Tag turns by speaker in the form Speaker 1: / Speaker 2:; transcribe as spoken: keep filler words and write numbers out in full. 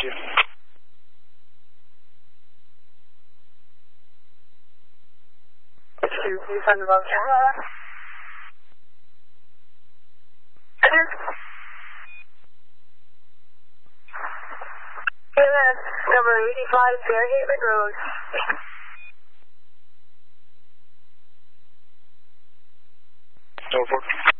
Speaker 1: you.
Speaker 2: Two, please send above camera. Number eighty-five, Fairhaven Road.
Speaker 1: Norfolk.